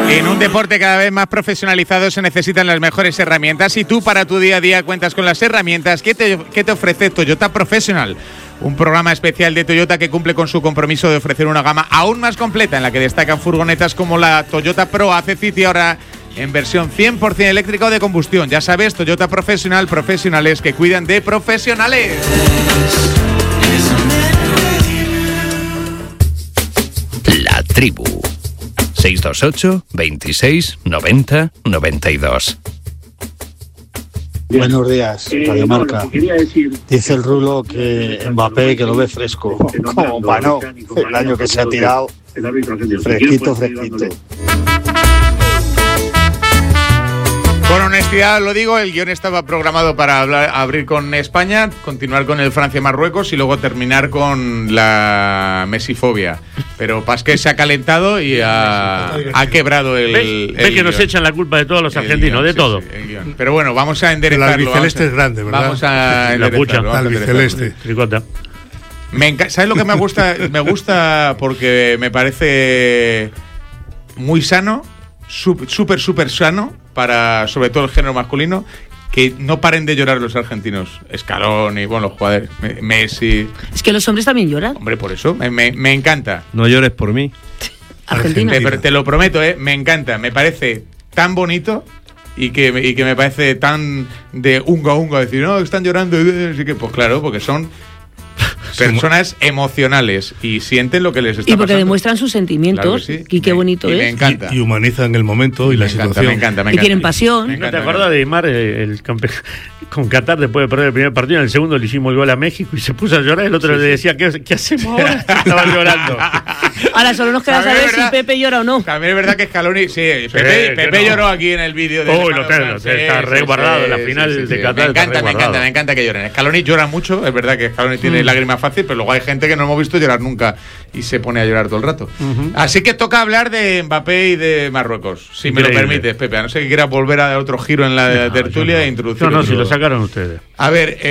En un deporte cada vez más profesionalizado se necesitan las mejores herramientas y tú para tu día a día cuentas con las herramientas que te ofrece Toyota Professional. Un programa especial de Toyota que cumple con su compromiso de ofrecer una gama aún más completa en la que destacan furgonetas como la Toyota Pro AC City ahora en versión 100% eléctrica o de combustión. Ya sabes, Toyota Professional, profesionales que cuidan de profesionales. La Tribu. 628 26 90 92. Buenos días, Radio Marca. Dice el Rulo que Mbappé que lo ve fresco, como Panó, el año que se ha tirado, fresquito. Con honestidad lo digo, el guión estaba programado para abrir con España, continuar con el Francia-Marruecos y luego terminar con la mesifobia. Pero Pasqué se ha calentado y ha quebrado el Ve que nos echan la culpa de todos los argentinos, de todo. Sí, pero bueno, vamos a enderezarlo. El albiceleste es grande, ¿verdad? Vamos a enderezarlo. El albiceleste. Tricota. ¿Sabes lo que me gusta? Me gusta porque me parece muy sano, súper sano, para sobre todo el género masculino, que no paren de llorar los argentinos. Scaloni, bueno, los jugadores, Messi. Es que los hombres también lloran. Hombre, por eso, me encanta. No llores por mí. Argentina. Te lo prometo, me encanta. Me parece tan bonito y que me parece tan de unga decir, no, están llorando. Así que, pues claro, porque son personas emocionales y sienten lo que les está pasando. Y porque demuestran sus sentimientos, claro que sí. Y qué bonito es. Me encanta. Y humanizan el momento y la situación. Me encanta. Y tienen pasión. ¿No te acuerdas de Neymar, el campeón con Qatar, después de perder el primer partido? En el segundo le hicimos el gol a México y se puso a llorar. El otro le decía, ¿qué hacemos ahora? Estaba llorando. Ahora solo nos queda saber si Pepe llora o no. También es verdad que Scaloni, Pepe lloró aquí en el vídeo de está resguardado en la final de Qatar. Me encanta que lloren. Scaloni llora mucho, es verdad que Scaloni tiene lágrimas fácil, pero luego hay gente que no hemos visto llorar nunca y se pone a llorar todo el rato. Así que toca hablar de Mbappé y de Marruecos, si me lo permites, Pepe, a no ser que quieras volver a dar otro giro en la tertulia e introducir. No, si lo sacaron ustedes. A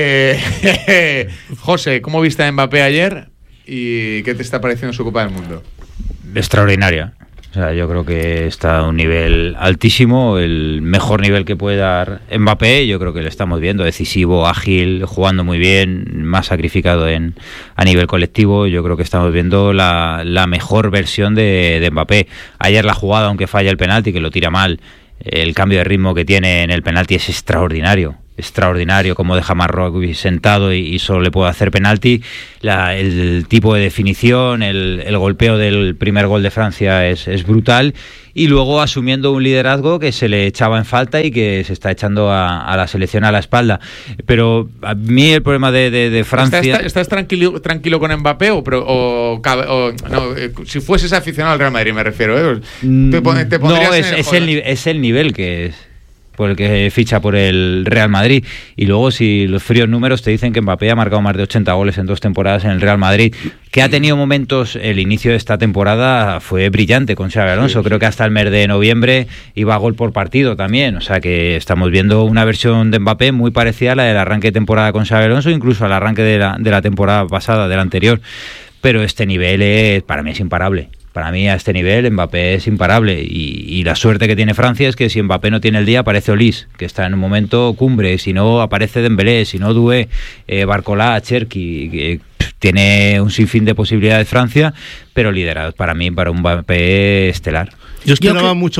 ver, José, ¿cómo viste a Mbappé ayer y qué te está pareciendo su Copa del Mundo? Extraordinaria. O sea, yo creo que está a un nivel altísimo, el mejor nivel que puede dar Mbappé. Yo creo que lo estamos viendo, decisivo, ágil, jugando muy bien, más sacrificado a nivel colectivo. Yo creo que estamos viendo la mejor versión de Mbappé. Ayer la jugada, aunque falla el penalti, que lo tira mal, el cambio de ritmo que tiene en el penalti es extraordinario, como deja Marruecos sentado y solo le puede hacer penalti. El tipo de definición, el golpeo del primer gol de Francia es brutal, y luego asumiendo un liderazgo que se le echaba en falta y que se está echando a la selección a la espalda. Pero a mí el problema de Francia... ¿Estás tranquilo con Mbappé o no, si fueses aficionado al Real Madrid, me refiero, ¿te pondrías es el nivel que es por el que ficha por el Real Madrid. Y luego, si los fríos números te dicen que Mbappé ha marcado más de 80 goles en 2 temporadas en el Real Madrid, que ha tenido momentos, el inicio de esta temporada fue brillante con Xabi Alonso, creo que hasta el mes de noviembre iba a gol por partido también, o sea que estamos viendo una versión de Mbappé muy parecida a la del arranque de temporada con Xabi Alonso, incluso al arranque de la temporada pasada, de la anterior, pero este nivel para mí es imparable. Para mí, a este nivel, Mbappé es imparable. Y la suerte que tiene Francia es que si Mbappé no tiene el día, aparece Olís, que está en un momento cumbre. Si no, aparece Dembélé. Si no, Doué, Barcola, Cherki, que tiene un sinfín de posibilidades Francia, pero liderado para mí, para un Mbappé estelar. Yo esperaba mucho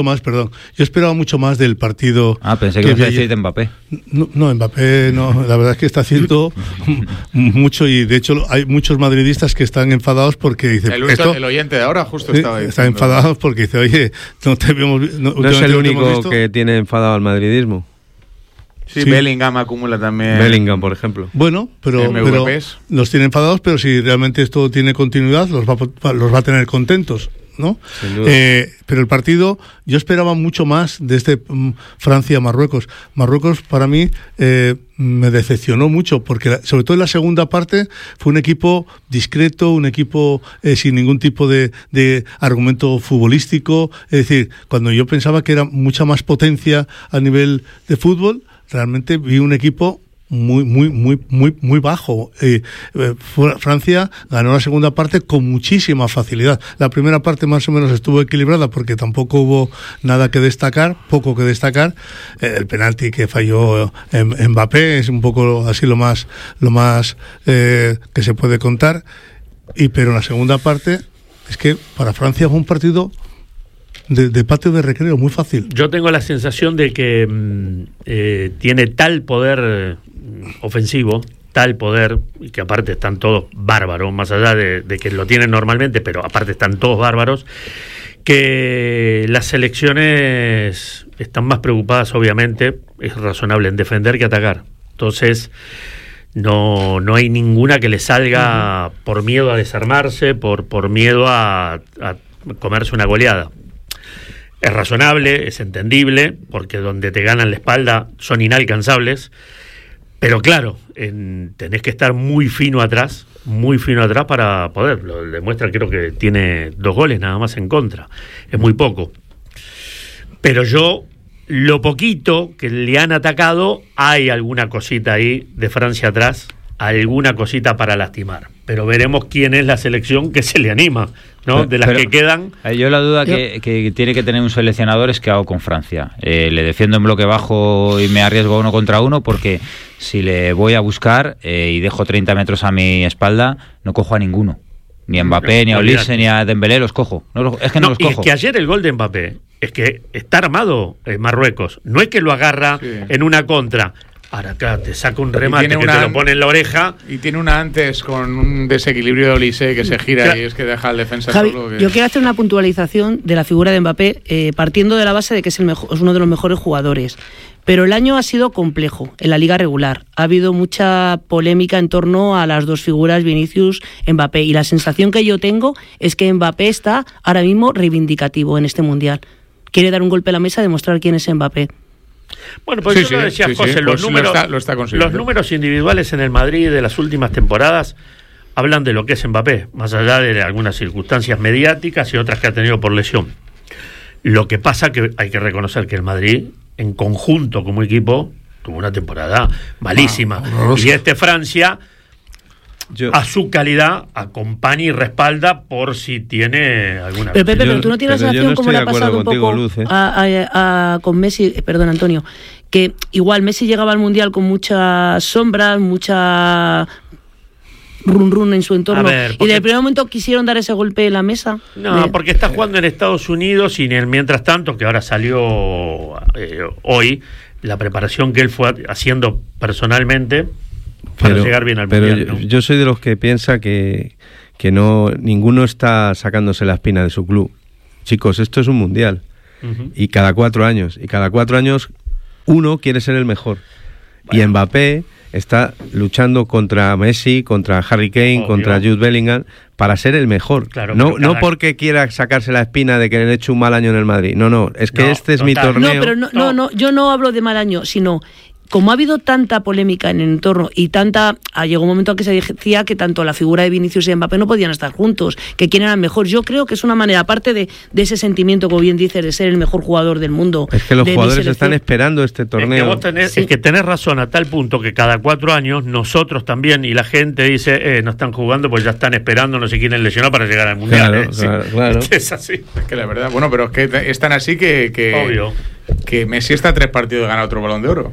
más del partido. Pensé que ibas a decir de Mbappé. No, Mbappé no, la verdad es que está haciendo mucho, y de hecho hay muchos madridistas que están enfadados porque dicen... El oyente de ahora justo estaba diciendo. Están enfadados porque dice, oye, no es el único que tiene enfadado al madridismo. Sí, Bellingham acumula también. Bellingham, por ejemplo. Bueno, pero los tiene enfadados, pero si realmente esto tiene continuidad, los va a tener contentos, ¿no? Sin duda. Pero el partido, yo esperaba mucho más de este Francia-Marruecos. Marruecos, para mí, me decepcionó mucho, porque sobre todo en la segunda parte fue un equipo discreto, un equipo sin ningún tipo de argumento futbolístico. Es decir, cuando yo pensaba que era mucha más potencia a nivel de fútbol, realmente vi un equipo muy bajo. Francia ganó la segunda parte con muchísima facilidad. La primera parte más o menos estuvo equilibrada porque tampoco hubo nada que destacar, poco que destacar. El penalti que falló Mbappé es un poco así lo más que se puede contar. Pero en la segunda parte es que para Francia fue un partido de patio de recreo, muy fácil. Yo tengo la sensación de que tiene tal poder ofensivo, tal poder, y que aparte están todos bárbaros, más allá de que lo tienen normalmente, pero aparte están todos bárbaros, que las selecciones están más preocupadas, obviamente, es razonable, en defender que atacar. Entonces no hay ninguna que le salga por miedo a desarmarse, por miedo a comerse una goleada. Es razonable, es entendible, porque donde te ganan la espalda son inalcanzables, pero claro, tenés que estar muy fino atrás para poder. Lo demuestra, creo que tiene 2 goles nada más en contra, es muy poco. Pero lo poquito que le han atacado, hay alguna cosita ahí de Francia atrás, alguna cosita para lastimar. Pero veremos quién es la selección que se le anima, ¿no? De las que quedan. Yo la duda que tiene que tener un seleccionador es qué hago con Francia. Le defiendo en bloque bajo y me arriesgo 1 contra 1 porque si le voy a buscar y dejo 30 metros a mi espalda, no cojo a ninguno. Ni a Mbappé, ni a Olise, ni a Dembélé los cojo. Es que no los cojo. Y es que ayer el gol de Mbappé, es que está armado Marruecos. No es que lo agarra en una contra. Ahora, claro, te saca un remate que te lo pone en la oreja. Y tiene una antes con un desequilibrio de Olise que se gira y es que deja al defensa Javi, solo. Yo quiero hacer una puntualización de la figura de Mbappé, partiendo de la base de que es uno de los mejores jugadores. Pero el año ha sido complejo en la liga regular. Ha habido mucha polémica en torno a las dos figuras, Vinicius-Mbappé. Y la sensación que yo tengo es que Mbappé está ahora mismo reivindicativo en este Mundial. Quiere dar un golpe a la mesa, demostrar quién es Mbappé. Bueno, pues yo lo decía, José, los números individuales en el Madrid de las últimas temporadas hablan de lo que es Mbappé, más allá de algunas circunstancias mediáticas y otras que ha tenido por lesión. Lo que pasa que hay que reconocer que el Madrid, en conjunto como equipo, tuvo una temporada malísima. Y Francia, a su calidad, acompaña y respalda por si tiene alguna... Pero Pepe, pero tú no tienes la sensación como le ha pasado un poco con Messi, perdón Antonio, que igual Messi llegaba al Mundial con muchas sombras, mucha run en su entorno, y de primer momento quisieron dar ese golpe en la mesa. No, porque está jugando en Estados Unidos y mientras tanto, que ahora salió hoy, la preparación que él fue haciendo personalmente para llegar bien al Mundial, ¿no? Yo soy de los que piensa que ninguno está sacándose la espina de su club. Chicos, esto es un Mundial. Y cada 4 años. Y cada 4 años uno quiere ser el mejor. Bueno. Y Mbappé está luchando contra Messi, contra Harry Kane, contra Jude Bellingham, para ser el mejor. Claro, no porque quiera sacarse la espina de que le he hecho un mal año en el Madrid. No, es que este es mi torneo. No, pero yo no hablo de mal año, sino... Como ha habido tanta polémica en el entorno y llegó un momento en que se decía que tanto la figura de Vinicius y Mbappé no podían estar juntos, que quién era mejor. Yo creo que es una manera, aparte de ese sentimiento, como bien dices, de ser el mejor jugador del mundo. Es que los jugadores están esperando este torneo. Es que tenés razón a tal punto que cada 4 años nosotros también y la gente dice, no están jugando pues ya están esperando, no se quieren lesionar para llegar al Mundial. Claro. Es así. Es que la verdad, bueno, pero es que es tan así que obvio. Que Messi está a 3 partidos de ganar otro Balón de Oro.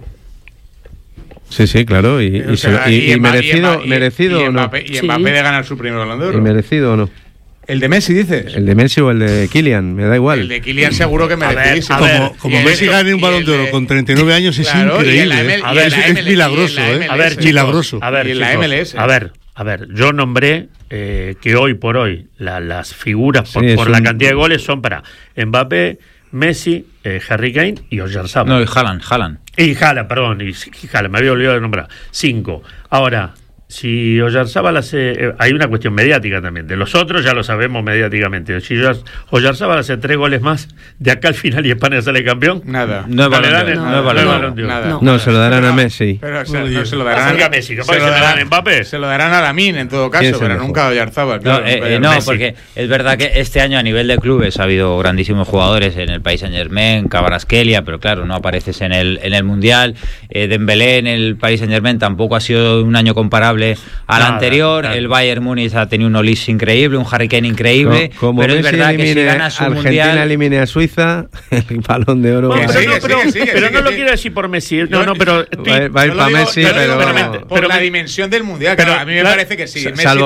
Sí, claro, y merecido y o no. Y Mbappé de ganar su primer Balón de Oro. ¿Y merecido o no? ¿El de Messi dices? El de Messi o el de Kylian, me da igual. El de Kylian seguro que merecidísimo. Como Messi gane un Balón de Oro con 39 años es increíble. Es milagroso, milagroso. A ver, la MLS. A ver, yo nombré que hoy por hoy las figuras por la cantidad de goles son para Mbappé, Messi, Harry Kane y Oyarzabal. No, y Haaland. Y Haaland, me había olvidado de nombrar. 5. Ahora, Si Oyarzábal hace... hay una cuestión mediática también. De los otros ya lo sabemos mediáticamente. Si Oyarzábal hace 3 goles más de acá al final y España sale campeón... Nada. No es Balón de Oro. No, se lo darán a Messi. Pero no se lo darán a Messi. ¿Cómo se lo darán a Mbappé? Se lo darán a Lamine en todo caso, pero nunca a Oyarzábal. Claro, no, porque es verdad que este año a nivel de clubes ha habido grandísimos jugadores en el Paris Saint-Germain, Kvaratskhelia, pero claro, no apareces en el Mundial. Dembélé en el Paris Saint-Germain tampoco ha sido un año comparable al anterior. El Bayern Múnich ha tenido un Olise increíble, un Harry Kane increíble, como pero Messi es verdad que si gana su Argentina Mundial... elimine a Suiza, el Balón de Oro. Bueno, pero no lo quiero decir por Messi. Pero va a ir para Messi, pero por la dimensión del Mundial. Pero a mí me parece que sí. Salvo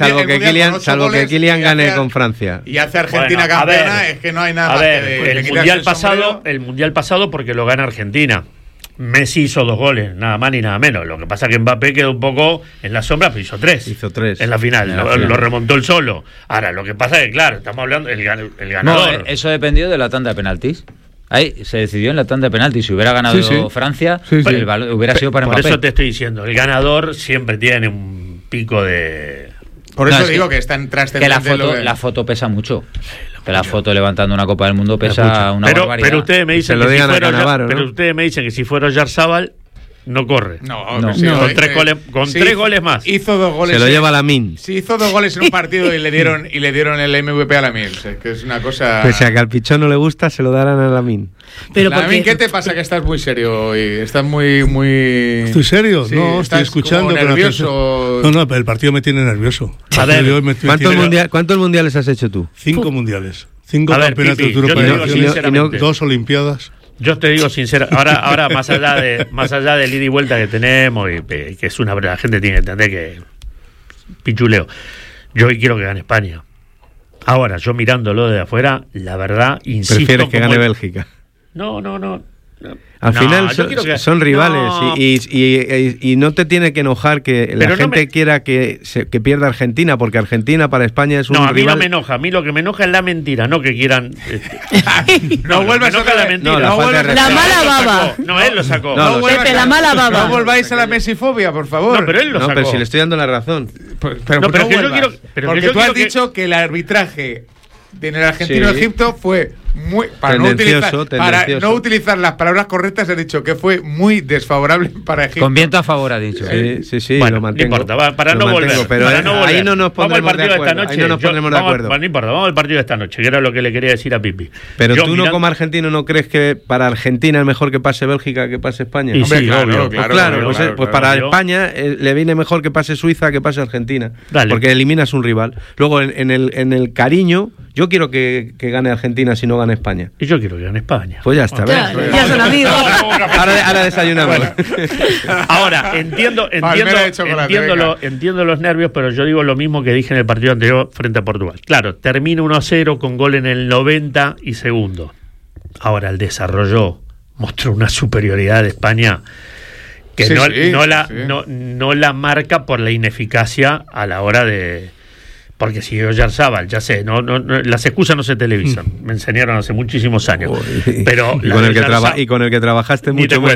que Kylian gane con Francia y hace Argentina campeona, es que no hay nada más que el Mundial pasado porque lo gana Argentina. Messi hizo 2 goles, nada más ni nada menos. Lo que pasa es que Mbappé quedó un poco en la sombra, pero hizo 3. En la final, lo remontó él solo. Ahora, lo que pasa es que, claro, estamos hablando del ganador. No, eso dependió de la tanda de penaltis. Ahí se decidió en la tanda de penaltis. Si hubiera ganado Francia, el balón hubiera sido para Mbappé. Por eso te estoy diciendo, el ganador siempre tiene un pico de... Por eso digo que es tan trascendente. Que la foto pesa mucho. Que la foto levantando una Copa del Mundo pesa una barbaridad. Pero ustedes me dicen que si fuera Oyarzábal no corre. Con 3 goles más. Hizo 2 goles. Se lo lleva Lamine. Sí, hizo 2 goles en un partido y le dieron el MVP a Lamine. Es que es una cosa. Pese a que al pichón no le gusta, se lo darán a Lamine. Pero Lamine, ¿qué te pasa? Que estás muy serio hoy. Estás muy. ¿Estoy serio? Sí, no, estoy escuchando. Nervioso. No, pero el partido me tiene nervioso. A ver, ¿cuántos mundiales has hecho tú? 5 mundiales. 5 campeonatos de Europa y 2 Olimpiadas. Yo te digo sincero, ahora más allá del ida y vuelta que tenemos, y que es la gente tiene que entender que pichuleo. Yo hoy quiero que gane España. Ahora, yo mirándolo de afuera, la verdad, insisto. ¿Prefieres que gane Bélgica? No. Al final son rivales y no te tiene que enojar que la gente quiera que pierda Argentina, porque Argentina para España es un rival. No, a mí no me enoja. A mí lo que me enoja es la mentira, no que quieran... no vuelvas a la mentira. La mala baba. No, él lo sacó. Pepe, la mala baba. No volváis a la mesifobia, por favor. No, pero él lo sacó. Pero si le estoy dando la razón. Porque tú has dicho que el arbitraje en el Argentino-Egipto fue muy... Para no utilizar las palabras correctas, he dicho que fue muy desfavorable para Egipto. Con viento a favor, ha dicho. Sí, bueno, lo mantengo. No importa, para no volver. Pero ahí no nos pondremos de acuerdo. No importa, vamos al partido de esta noche, que era lo que le quería decir a Pipi. Pero tú como argentino no crees que para Argentina es mejor que pase Bélgica que pase España. Sí, claro. Pues para España le viene mejor que pase Suiza que pase Argentina. Porque eliminas un rival. Luego en el cariño, yo quiero que gane Argentina si no gana España. Y yo quiero que gane España. Pues ya está. Ya son amigos. Ahora desayunamos. Ahora, entiendo los nervios, pero yo digo lo mismo que dije en el partido anterior frente a Portugal. Claro, termina 1-0 con gol en el 90 y segundo. Ahora el desarrollo mostró una superioridad de España que no la marca por la ineficacia a la hora de... Porque si Oyarzábal, ya sé, las excusas no se televisan. Me enseñaron hace muchísimos años. Pero y con el que trabajaste mucho